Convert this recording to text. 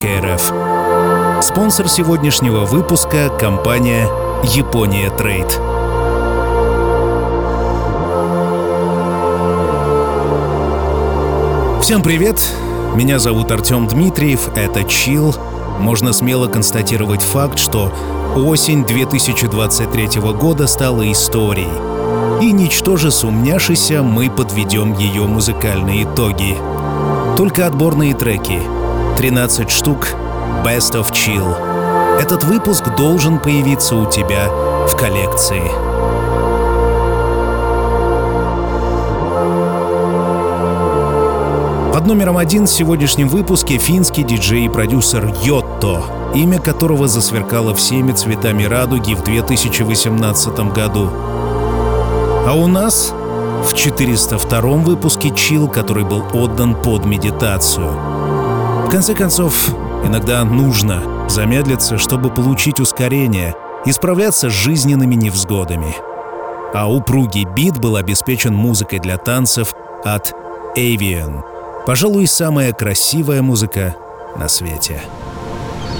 РФ. Спонсор сегодняшнего выпуска — компания Япония Трейд. Всем привет! Меня зовут Артем Дмитриев, это Chill. Можно смело констатировать факт, что осень 2023 года стала историей. И, ничтоже сумняшися, мы подведем ее музыкальные итоги. Только отборные треки. 13 штук Best of Chill. Этот выпуск должен появиться у тебя в коллекции. Под номером 1 в сегодняшнем выпуске финский диджей и продюсер Йотто, имя которого засверкало всеми цветами радуги в 2018 году. А у нас в 402-м выпуске Chill, который был отдан под медитацию. В конце концов, иногда нужно замедлиться, чтобы получить ускорение и справляться с жизненными невзгодами. А упругий бит был обеспечен музыкой для танцев от Avian. Пожалуй, самая красивая музыка на свете.